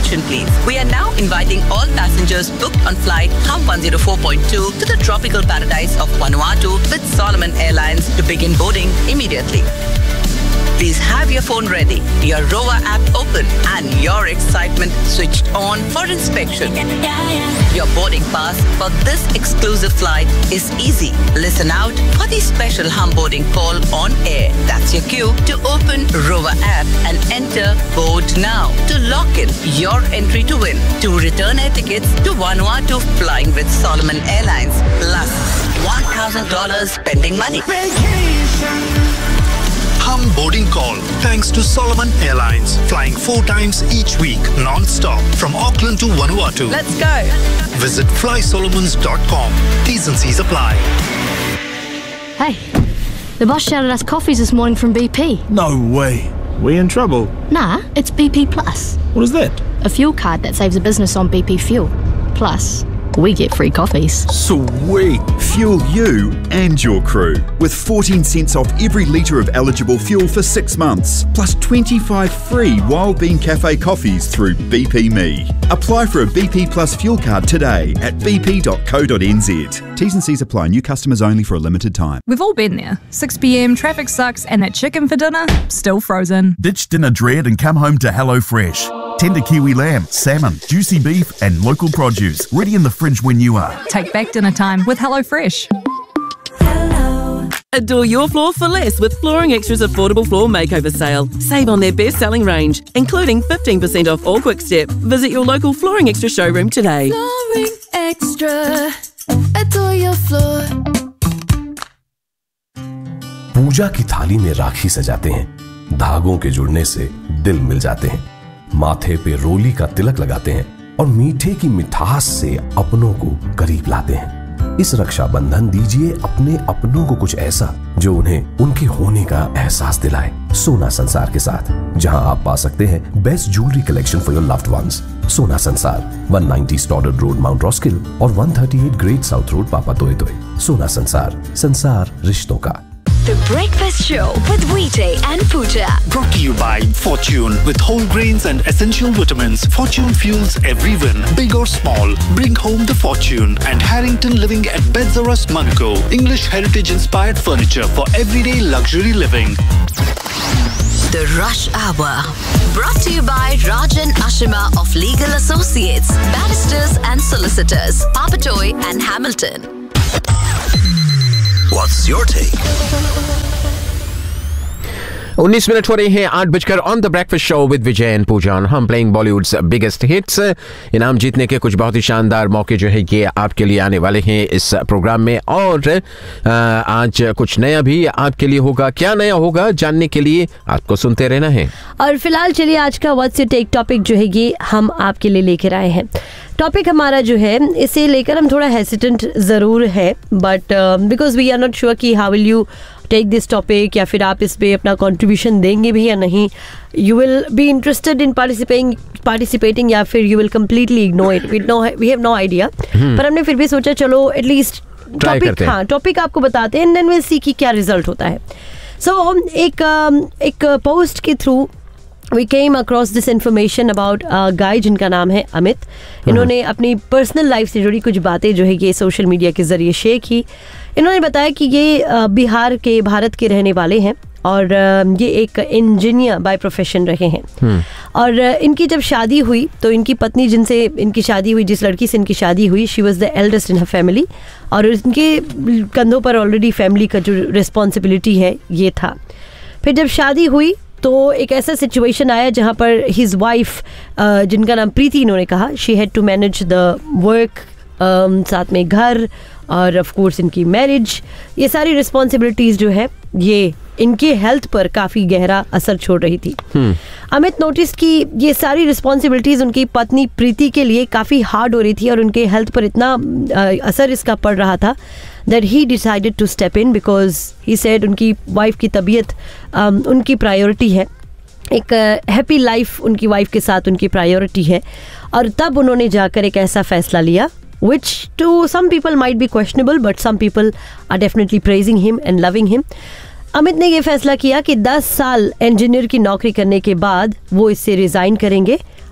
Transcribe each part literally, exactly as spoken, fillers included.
attention please. We are now inviting all passengers booked on flight Hum one oh four point two to the tropical paradise of Vanuatu with Solomon Airlines to begin boarding immediately. Please have your phone ready, your Roa app open and your excitement switched on for inspection. Your boarding pass for this exclusive flight is easy. Listen out for the special Hum boarding call on air. That's your cue to open Roa app and enter board now to lock in your entry to win two return air tickets to Vanuatu flying with Solomon Airlines plus one thousand dollars spending money. Hum boarding call thanks to Solomon Airlines, flying four times each week non-stop from Auckland to Vanuatu. Let's go. Visit fly solomons dot com. T's and C's apply. Hey, the boss shouted us coffees this morning from B P. No way. We in trouble? Nah, it's B P Plus. What is that? A fuel card that saves a business on B P fuel. Plus, we get free coffees. Sweet. Fuel you and your crew with fourteen cents off every litre of eligible fuel for six months, plus twenty-five free Wild Bean Cafe coffees through B P Me. Apply for a B P Plus fuel card today at b p dot co dot n z. T's and C's apply. New customers only for a limited time. We've all been there. six p.m, traffic sucks, and that chicken for dinner, still frozen. Ditch dinner dread and come home to HelloFresh. Tender kiwi lamb, salmon, juicy beef and local produce, ready in the fridge when you are. Take back dinner time with HelloFresh. Adore your floor for less with Flooring Extra's affordable floor makeover sale. Save on their best-selling range, including fifteen percent off all Quickstep. Visit your local Flooring Extra showroom today. Flooring Extra. Adore your floor. पूजा की थाली में राखी सजाते हैं, धागों के जुड़ने से दिल मिल जाते हैं, माथे पे रोली का तिलक लगाते हैं और मीठे की मिठास से अपनों को करीब लाते हैं। इस रक्षाबंधन दीजिए अपने अपनों को कुछ ऐसा जो उन्हें उनके होने का एहसास दिलाए। सोना संसार के साथ, जहां आप पा सकते हैं best jewellery collection for your loved ones. सोना संसार, one ninety Stoddard Road, Mount Roskill और one thirty-eight Great South Road, Papa Toy Toy। सोना संसार, संसार रिश्तों का। The Breakfast Show with Vijay and Pooja. Brought to you by Fortune. With whole grains and essential vitamins, Fortune fuels every win, big or small. Bring home the fortune. And Harrington Living at Bedzoras, Manukau. English heritage-inspired furniture for everyday luxury living. The Rush Hour. Brought to you by Rajan Ashima of Legal Associates, Barristers and Solicitors, Papatoy and Hamilton. What's your take? उन्नीस minute हो रहे हैं आठ बजकर on the breakfast show with Vijay and पूजा। हम playing Bollywoods biggest hits. इनाम जीतने के कुछ बहुत ही शानदार मौके जो है ये आपके लिए आने वाले हैं इस प्रोग्राम में, और आज कुछ नया भी आपके लिए होगा। क्या नया होगा जानने के लिए आपको सुनते रहना है। और फिलहाल चलिए आज का व्हाट्स योर टेक टॉपिक जो है ये हम आपके लिए लेकर आए हैं। टॉपिक हमारा जो है इसे लेकर हम थोड़ा हेसिटेंट ज़रूर है, but because we are not sure कि how will you take this topic, या फिर आप इस पे अपना कंट्रीब्यूशन देंगे भी या नहीं। You will be interested in participating participating या फिर you will completely ignore it. We know we have no idea, पर हमने फिर भी सोचा चलो एटलीस्ट टॉपिक, हाँ टॉपिक आपको बताते हैं, एंड देन विल सी कि क्या रिजल्ट होता है। सो so, एक एक पोस्ट के through we came across this information about गाय जिनका नाम है अमित। इन्होंने अपनी पर्सनल लाइफ से जुड़ी कुछ बातें जो है ये सोशल मीडिया के ज़रिए शेयर की। इन्होंने बताया कि ये बिहार के भारत के रहने वाले हैं और ये एक इंजीनियर बाय प्रोफेशन रहे हैं। और इनकी जब शादी हुई तो इनकी पत्नी जिनसे इनकी शादी हुई, जिस लड़की से इनकी शादी हुई, she was the eldest in her family, और इनके कंधों पर ऑलरेडी फैमिली का जो रिस्पॉन्सिबिलिटी है ये था। फिर जब शादी हुई तो एक ऐसा सिचुएशन आया जहाँ पर हिज वाइफ, जिनका नाम प्रीति इन्होंने कहा, she had to manage the work, साथ में घर और ऑफ कोर्स इनकी मैरिज, ये सारी रिस्पॉन्सिबिलिटीज़ जो है ये इनके हेल्थ पर काफ़ी गहरा असर छोड़ रही थी। अमित नोटिस कि ये सारी रिस्पॉन्सिबिलिटीज़ उनकी पत्नी प्रीति के लिए काफ़ी हार्ड हो रही थी और उनके हेल्थ पर इतना असर इसका पड़ रहा था that he decided to step in because he said उनकी वाइफ की तबीयत um, उनकी प्रायोरिटी है, एक हैप्पी uh, लाइफ उनकी वाइफ के साथ उनकी प्रायोरिटी है। और तब उन्होंने जाकर एक ऐसा फैसला लिया which to some people might be questionable but some people are definitely praising him and loving him। Amit ने ये फैसला किया कि दस साल इंजीनियर की नौकरी करने के बाद वो इससे रिज़ाइन करेंगे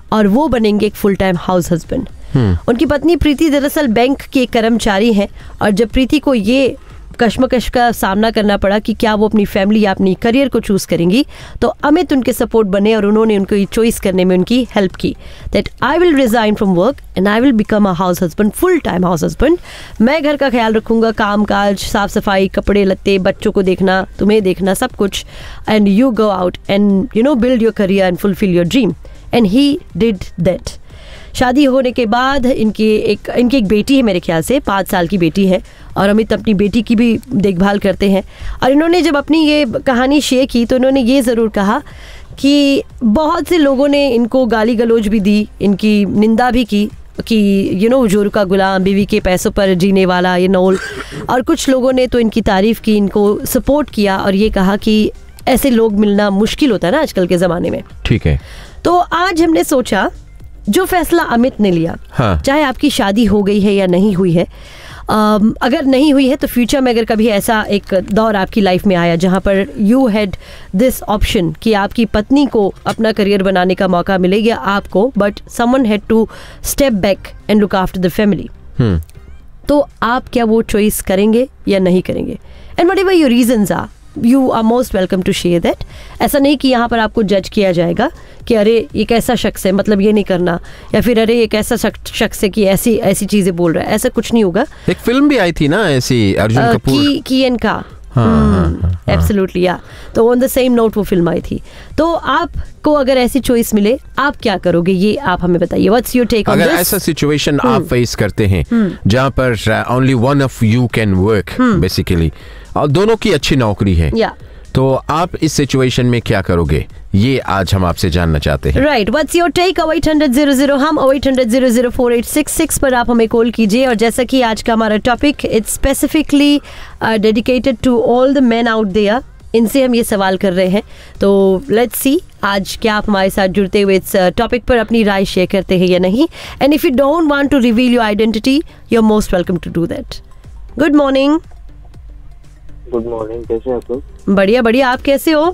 और वो बनेंगे एक फुल टाइम हाउस हस्बैंड। उनकी पत्नी प्रीति दरअसल बैंक के कर्मचारी हैं और जब प्रीति को ये कश्मकश का सामना करना पड़ा कि क्या वो अपनी फैमिली या अपनी करियर को चूज करेंगी, तो अमित उनके सपोर्ट बने और उन्होंने उनको ये चॉइस करने में उनकी हेल्प की that I will resign from work and I will become a house husband, full time house husband. मैं घर का ख्याल रखूंगा, काम काज, साफ सफाई, कपड़े लत्ते, बच्चों को देखना, तुम्हें देखना, सब कुछ, and you go out and you know build your career and fulfil your dream. And he did that. शादी होने के बाद इनकी एक इनकी एक बेटी है, मेरे ख्याल से पाँच साल की बेटी है, और अमित अपनी बेटी की भी देखभाल करते हैं। और इन्होंने जब अपनी ये कहानी शेयर की तो इन्होंने ये ज़रूर कहा कि बहुत से लोगों ने इनको गाली गलौज भी दी, इनकी निंदा भी की कि यू नो हुजूर का गुलाम, बीवी के पैसों पर जीने वाला, ये नौल। और कुछ लोगों ने तो इनकी तारीफ़ की, इनको सपोर्ट किया और ये कहा कि ऐसे लोग मिलना मुश्किल होता है ना आजकल के ज़माने में। ठीक है, तो आज हमने सोचा जो फैसला अमित ने लिया, हाँ। चाहे आपकी शादी हो गई है या नहीं हुई है, Um, अगर नहीं हुई है तो फ्यूचर में अगर कभी ऐसा एक दौर आपकी लाइफ में आया जहाँ पर यू हैड दिस ऑप्शन कि आपकी पत्नी को अपना करियर बनाने का मौका मिलेगा आपको, but someone had to step back and look after the family, तो आप क्या वो चॉइस करेंगे या नहीं करेंगे? And whatever your reasons are, you are most welcome to share that. ऐसा नहीं कि यहाँ पर आपको जज किया जाएगा कि अरे ये कैसा शख्स है, मतलब ये नहीं करना, या फिर अरे ये कैसा शख्स है कि ऐसी ऐसी चीजें बोल रहा है, ऐसा कुछ नहीं होगा। एक फिल्म भी आई थी ना ऐसी, अर्जुन कपूर की की एन का, एब्सोल्युटली या, तो ऑन द सेम नोट वो फिल्म आई थी। तो आपको अगर ऐसी चॉइस मिले आप क्या करोगे, ये आप हमें बताइए। What's your take on this? अगर ऐसा सिचुएशन आप फेस करते हैं जहाँ पर only one of you can work basically, और दोनों की अच्छी नौकरी है, yeah. तो आप इस सिचुएशन में क्या करोगे, ये आज हम आपसे जानना चाहते हैं। Right, what's your take? Eight hundred zero zero हम eight hundred zero zero four eight six six पर आप हमें कॉल कीजिए। और जैसा कि आज का हमारा topic it's specifically dedicated to all the main out there, इनसे हम ये सवाल कर रहे हैं। तो लेट्स सी आज क्या आप हमारे साथ जुड़ते हुए इस टॉपिक पर अपनी राय शेयर करते हैं या नहीं। And if you don't want to reveal your identity, you are most welcome to do that. Good morning. Good morning, कैसे हैं आप लोग? बढ़िया बढ़िया, आप कैसे हो?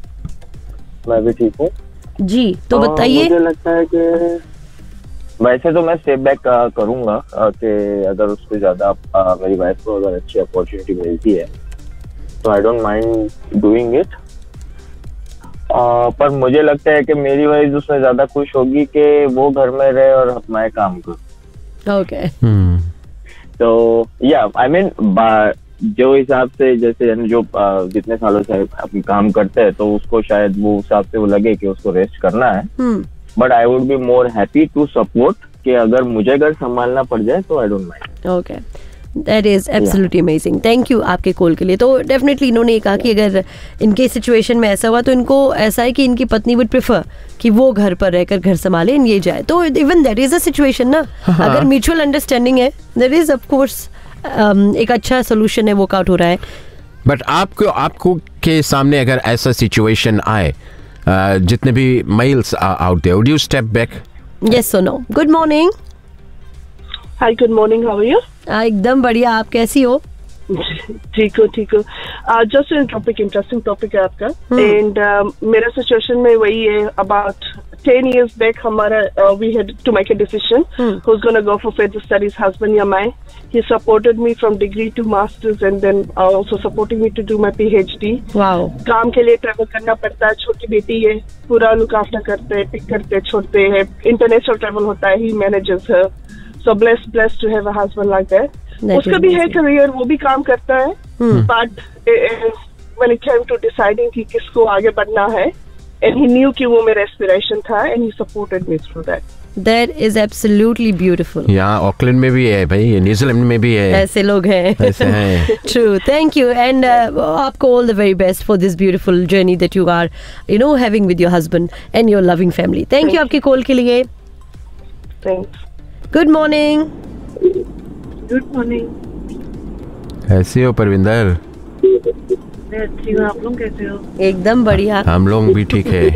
मैं भी ठीक हूँ जी। तो बताइए। मुझे लगता है कि वैसे तो मैं स्टेप बैक करूंगा कि अगर उससे ज्यादा मेरी वाइफ को अगर अच्छी अपॉर्चुनिटी मिलती है तो I don't mind doing it, पर मुझे लगता है कि मेरी वाइफ उसमें ज्यादा खुश होगी कि वो घर में रहे और मैं काम करूँ। ओके, तो या आई मीन जो हिसाब से जैसे जो जितने सालों से अपनी काम करते हैं तो उसको शायद वो हिसाब से वो लगे कि उसको रेस्ट करना है, but I would be more happy to support कि अगर मुझे अगर संभालना पड़ जाए तो I don't mind. Okay, that is absolutely amazing. Thank you आपके कॉल के लिए। तो डेफिनेटली इन्होंने कहा कि अगर इनके सिचुएशन में ऐसा हुआ तो इनको ऐसा है कि इनकी पत्नी वुड प्रेफर कि वो घर पर रहकर घर संभाले, ये जाए। तो even that is a situation ना, अगर म्यूचुअल अंडरस्टैंडिंग है there is of course Um, एक अच्छा सोल्यूशन है, वर्कआउट हो रहा है। बट आपको आपको के सामने अगर ऐसा सिचुएशन आए, uh, जितने भी mails out there, would you step back? Yes और no? Good morning. Hi, good morning, how are you? एकदम बढ़िया, आप कैसी हो? ठीक हो ठीक हो। Just an topic, interesting topic है आपका। एंड uh, मेरा सिचुएशन में वही है, अबाउट ten years back हमारा uh, we had to make a decision hmm. who's going to go for further studies, husband या मैं. He supported me from degree to masters and then uh, also supporting me to do my PhD. Wow. काम के लिए travel करना पड़ता है, छोटी बेटी है, पूरा लुक आफ्टर करते हैं, पिक करते छोड़ते हैं, इंटरनेशनल ट्रैवल होता है, he manages her. So blessed blessed to have a husband like that. that उसका भी है करियर, वो भी काम करता है, but uh, when it came to deciding कि किसको आगे बढ़ना है, and he knew कि वो मेरा aspiration था, and he supported me through that. That is absolutely beautiful. यहाँ ऑकलैंड में भी है भाई, न्यूजीलैंड में भी है, ऐसे लोग हैं। ऐसे हैं। True. Thank you and uh, आपको all the very best for this beautiful journey that you are, you know, having with your husband and your loving family. Thank, Thank you आपके कॉल के लिए। Thanks. Good morning. Good morning. कैसे हो परविंदर? मैं अच्छी हूँ, आप लोग कैसे हो? एकदम बढ़िया। हम लोग भी ठीक है।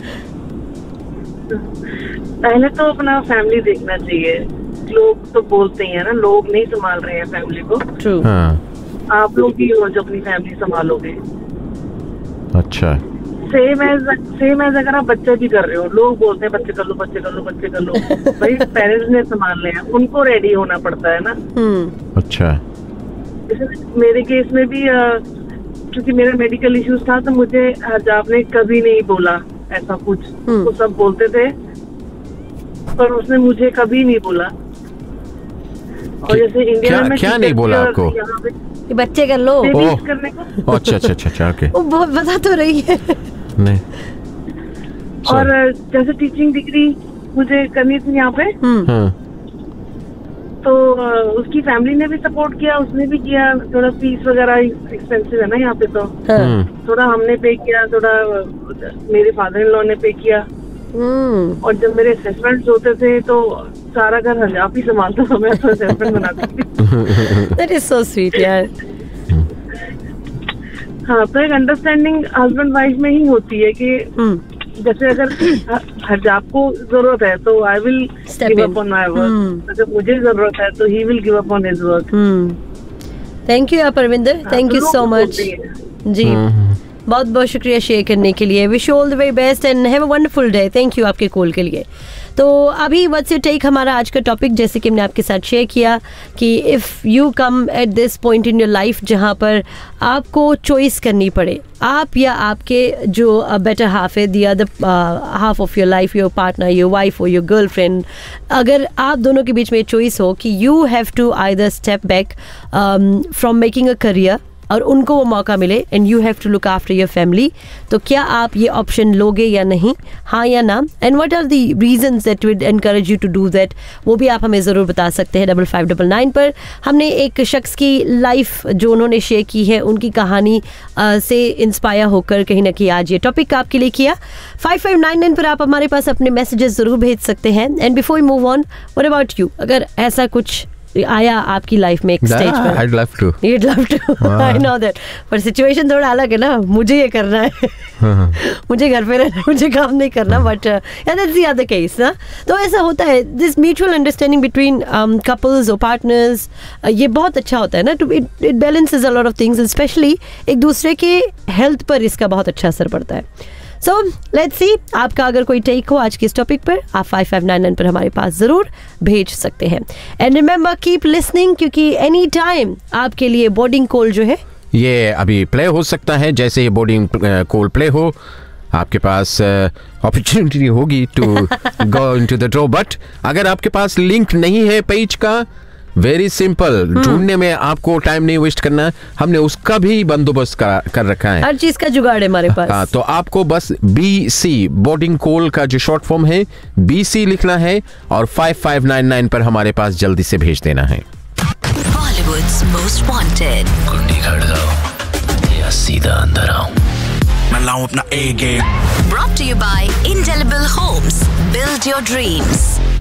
पहले तो अपना फैमिली देखना चाहिए। लोग तो बोलते हैं ना, लोग नहीं संभाल रहे हैं फैमिली को। True. हाँ। आप लोग ही हो जो अपनी फैमिली संभालोगे। अच्छा। सेम एज सेम एज अगर आप बच्चे भी कर रहे हो, लोग बोलते हैं बच्चे कर लो बच्चे कर लो बच्चे कर लो, भाई पेरेंट्स ने संभालने हैं, उनको रेडी होना पड़ता है ना। अच्छा। जैसे मेरे केस में भी क्योंकि मेरा मेडिकल इश्यूज था तो मुझे हजाब ने कभी नहीं बोला ऐसा कुछ, तो सब बोलते थे पर उसने मुझे कभी नहीं बोला। और जैसे इंडिया क्या, में क्या नहीं बोला आपको? ये बच्चे कर लो करने को। अच्छा अच्छा अच्छा अच्छा ओके। वो बहुत बता तो रही है। नहीं। और जैसे टीचिंग डिग्री मुझे करनी थी यहाँ पे, तो उसकी फैमिली ने भी सपोर्ट किया, उसने भी किया। थोड़ा फीस वगैरह एक्सपेंसिव है ना यहाँ पे, तो थोड़ा हमने पे किया, थोड़ा मेरे फादर इन लॉ ने पे किया। और जब मेरे असेसमेंट होते थे तो सारा घर हजाब ही संभालता था, मैं तो असेसमेंट बनाती थी। That is so sweet यार। हाँ, तो एक अंडरस्टैंडिंग हस्बैंड वाइफ में ही होती है कि जैसे अगर हजाब को जरूरत है तो I will give up on my work, अगर मुझे जरूरत है तो he will give up on his work. Thank you Parvinder, thank you so much जी, बहुत बहुत शुक्रिया शेयर करने के लिए। Wish you all the very best and have a wonderful day. Thank you आपके कॉल के लिए। तो अभी व्हाट्स योर टेक हमारा आज का टॉपिक, जैसे कि हमने आपके साथ शेयर किया कि if you come at this point in your life जहाँ पर आपको चॉइस करनी पड़े, आप या आपके जो बेटर हाफ है, the other half of your life, your partner, your wife और योर गर्लफ्रेंड, अगर आप दोनों के बीच में चॉइस हो कि you have to either step back from making a career और उनको वो मौका मिले and you have to look after your family, तो क्या आप ये ऑप्शन लोगे या नहीं, हाँ या ना, and what are the reasons that would encourage you to do that, वो भी आप हमें ज़रूर बता सकते हैं डबल फाइव डबल नाइन पर। हमने एक शख्स की लाइफ जो उन्होंने शेयर की है, उनकी कहानी आ, से इंस्पायर होकर कहीं ना कहीं आज ये टॉपिक आपके लिए किया। फाइव फाइव नाइन नाइन पर आप हमारे पास अपने मैसेजेस ज़रूर भेज सकते हैं। And before we move on, what about you, अगर ऐसा कुछ आया आपकी लाइफ में एक स्टेज पर, I'd love to. You'd love to. I know that. पर सिचुएशन थोड़ा अलग है ना, मुझे ये करना है, मुझे घर पे रहना, मुझे काम नहीं करना, but that's the other case ना। तो ऐसा होता है, this mutual understanding between couples और पार्टनर्स, ये बहुत अच्छा होता है ना। To it it balances a lot of things, specially एक दूसरे के हेल्थ पर इसका बहुत अच्छा असर पड़ता है। सो लेट्स सी, आपका अगर कोई टेक हो आज के इस टॉपिक पर, आप फाइव फाइव नाइन नाइन पर हमारे पास ज़रूर भेज सकते हैं। एंड रिमेंबर, कीप लिसनिंग, क्योंकि एनी टाइम आपके लिए बोर्डिंग कॉल जो है ये अभी प्ले हो सकता है। जैसे ये बोर्डिंग कॉल प्ले हो, आपके पास अपॉर्चुनिटी uh, होगी to go into the draw. But अगर आपके पास लिंक नहीं है पेज का, वेरी सिंपल, ढूंढने में आपको टाइम नहीं वेस्ट करना, हमने उसका भी बंदोबस्त कर, कर रखा है, हर चीज का जुगाड़ है हमारे पास। हाँ, तो आपको बस बी सी बोर्डिंग कॉल का जो शॉर्ट फॉर्म है बी सी लिखना है और फाइव फाइव नाइन नाइन पर हमारे पास जल्दी से भेज देना है। Bollywood's most wanted. कुंडी खड़काओ या सीधा अंदर आओ, मैं लाऊं अपना ए game. Brought to you by Indelible Homes. Build your dreams.